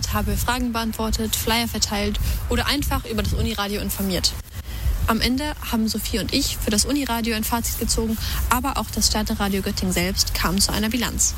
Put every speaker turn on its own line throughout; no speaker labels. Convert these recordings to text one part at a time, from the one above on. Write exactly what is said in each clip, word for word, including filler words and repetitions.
Start, habe Fragen beantwortet, Flyer verteilt oder einfach über das Uniradio informiert. Am Ende haben Sophie und ich für das Uniradio ein Fazit gezogen, aber auch das Stadtradio Göttingen selbst kam zu einer Bilanz.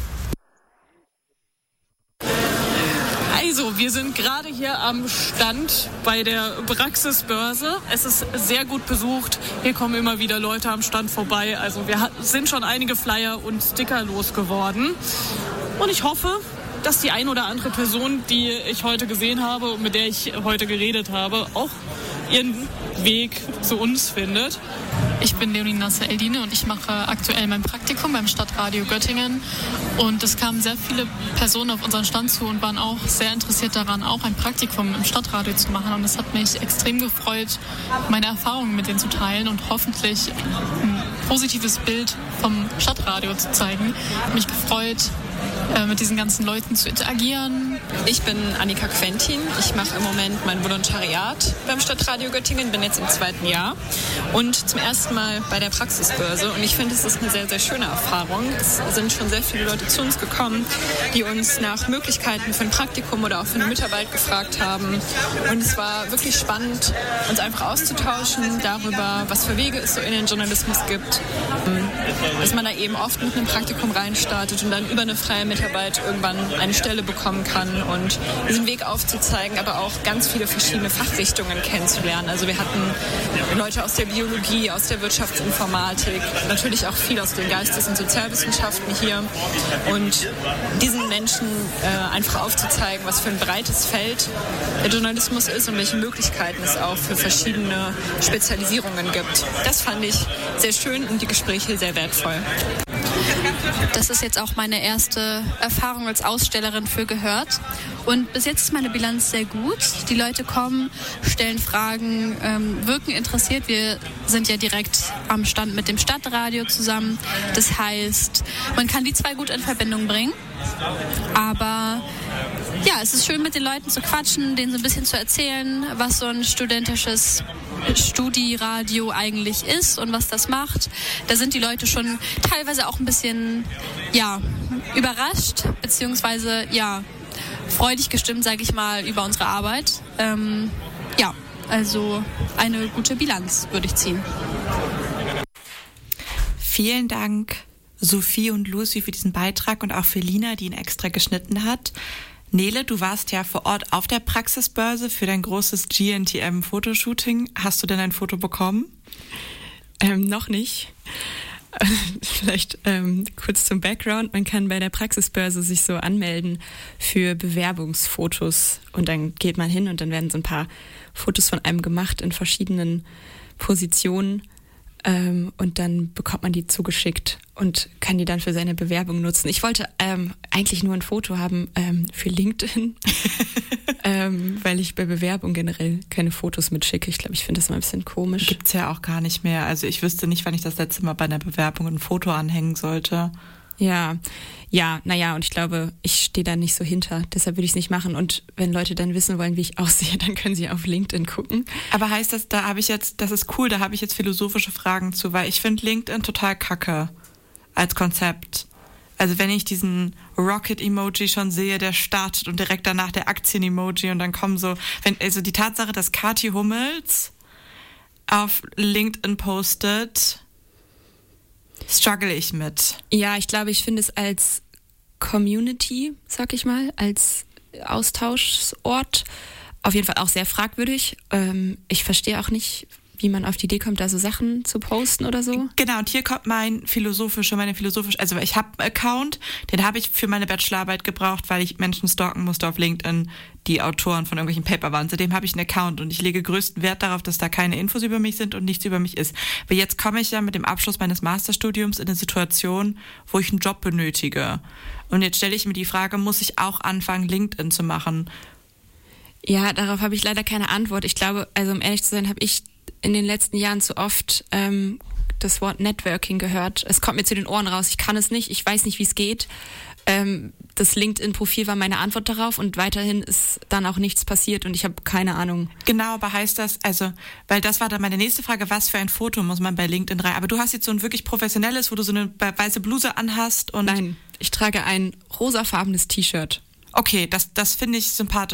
Also, wir sind gerade hier am Stand bei der Praxisbörse. Es ist sehr gut besucht. Hier kommen immer wieder Leute am Stand vorbei. Also wir sind schon einige Flyer und Sticker losgeworden. Und ich hoffe, dass die ein oder andere Person, die ich heute gesehen habe und mit der ich heute geredet habe, auch ihren Weg zu uns findet.
Ich bin Leonie Nasser-Eldine und ich mache aktuell mein Praktikum beim Stadtradio Göttingen. Und es kamen sehr viele Personen auf unseren Stand zu und waren auch sehr interessiert daran, auch ein Praktikum im Stadtradio zu machen. Und es hat mich extrem gefreut, meine Erfahrungen mit denen zu teilen und hoffentlich ein positives Bild vom Stadtradio zu zeigen. Ich habe mich gefreut, mit diesen ganzen Leuten zu interagieren.
Ich bin Annika Quentin. Ich mache im Moment mein Volontariat beim Stadtradio Göttingen, bin jetzt im zweiten Jahr und zum ersten Mal bei der Praxisbörse. Und ich finde, es ist eine sehr, sehr schöne Erfahrung. Es sind schon sehr viele Leute zu uns gekommen, die uns nach Möglichkeiten für ein Praktikum oder auch für eine Mitarbeit gefragt haben. Und es war wirklich spannend, uns einfach auszutauschen darüber, was für Wege es so in den Journalismus gibt. Dass man da eben oft mit einem Praktikum reinstartet und dann über eine freie Mitarbeit irgendwann eine Stelle bekommen kann und diesen Weg aufzuzeigen, aber auch ganz viele verschiedene Fachrichtungen kennenzulernen. Also wir hatten Leute aus der Biologie, aus der Wirtschaftsinformatik, natürlich auch viel aus den Geistes- und Sozialwissenschaften hier und diesen Menschen äh, einfach aufzuzeigen, was für ein breites Feld der Journalismus ist und welche Möglichkeiten es auch für verschiedene Spezialisierungen gibt. Das fand ich sehr schön und die Gespräche sehr wertvoll.
Das ist jetzt auch meine erste Erfahrung als Ausstellerin für Gehört. Und bis jetzt ist meine Bilanz sehr gut. Die Leute kommen, stellen Fragen, ähm, wirken interessiert. Wir sind ja direkt am Stand mit dem Stadtradio zusammen. Das heißt, man kann die zwei gut in Verbindung bringen. Aber ja, es ist schön, mit den Leuten zu quatschen, denen so ein bisschen zu erzählen, was so ein studentisches Studiradio eigentlich ist und was das macht. Da sind die Leute schon teilweise auch ein bisschen, ja, überrascht, beziehungsweise, ja, freudig gestimmt, sage ich mal, über unsere Arbeit. Ähm, ja, also eine gute Bilanz würde ich ziehen.
Vielen Dank, Sophie und Lucy, für diesen Beitrag und auch für Lina, die ihn extra geschnitten hat. Nele, du warst ja vor Ort auf der Praxisbörse für dein großes G N T M-Fotoshooting. Hast du denn ein Foto bekommen?
Ähm, noch nicht. Vielleicht ähm, kurz zum Background. Man kann bei der Praxisbörse sich so anmelden für Bewerbungsfotos. Und dann geht man hin und dann werden so ein paar Fotos von einem gemacht in verschiedenen Positionen. Ähm, und dann bekommt man die zugeschickt und kann die dann für seine Bewerbung nutzen. Ich wollte ähm, eigentlich nur ein Foto haben ähm, für LinkedIn, ähm, weil ich bei Bewerbung generell keine Fotos mitschicke. Ich glaube, ich finde das mal ein bisschen komisch.
Gibt's ja auch gar nicht mehr. Also ich wüsste nicht, wann ich das letzte Mal bei einer Bewerbung ein Foto anhängen sollte.
Ja, ja, naja, und ich glaube, ich stehe da nicht so hinter. Deshalb würde ich es nicht machen. Und wenn Leute dann wissen wollen, wie ich aussehe, dann können sie auf LinkedIn gucken.
Aber heißt das, da habe ich jetzt, das ist cool, da habe ich jetzt philosophische Fragen zu, weil ich finde LinkedIn total kacke als Konzept. Also wenn ich diesen Rocket-Emoji schon sehe, der startet und direkt danach der Aktien-Emoji und dann kommen so, wenn, also die Tatsache, dass Kathi Hummels auf LinkedIn postet, struggle ich mit.
Ja, ich glaube, ich finde es als Community, sag ich mal, als Austauschort auf jeden Fall auch sehr fragwürdig. Ähm, ich verstehe auch nicht, wie man auf die Idee kommt, da so Sachen zu posten oder so.
Genau, und hier kommt mein philosophische, meine philosophische, also ich habe einen Account, den habe ich für meine Bachelorarbeit gebraucht, weil ich Menschen stalken musste auf LinkedIn, die Autoren von irgendwelchen Paper waren. Seitdem habe ich einen Account und ich lege größten Wert darauf, dass da keine Infos über mich sind und nichts über mich ist. Aber jetzt komme ich ja mit dem Abschluss meines Masterstudiums in eine Situation, wo ich einen Job benötige. Und jetzt stelle ich mir die Frage, muss ich auch anfangen, LinkedIn zu machen?
Ja, darauf habe ich leider keine Antwort. Ich glaube, also um ehrlich zu sein, habe ich in den letzten Jahren zu oft ähm, das Wort Networking gehört. Es kommt mir zu den Ohren raus. Ich kann es nicht. Ich weiß nicht, wie es geht. Ähm, das LinkedIn-Profil war meine Antwort darauf und weiterhin ist dann auch nichts passiert und ich habe keine Ahnung.
Genau, aber heißt das, also, weil das war dann meine nächste Frage, was für ein Foto muss man bei LinkedIn rein? Aber du hast jetzt so ein wirklich professionelles, wo du so eine weiße Bluse anhast und...
Nein, ich trage ein rosafarbenes T-Shirt.
Okay, das, das finde ich sympathisch.